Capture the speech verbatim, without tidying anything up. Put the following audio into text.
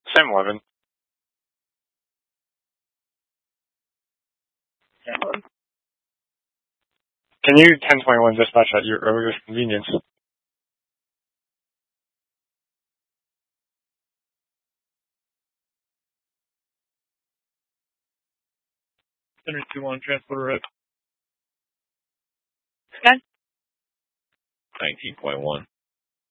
Same eleven. Can you ten twenty-one dispatch at your earliest convenience? Center two one, transporter rep. Sky? nineteen point one.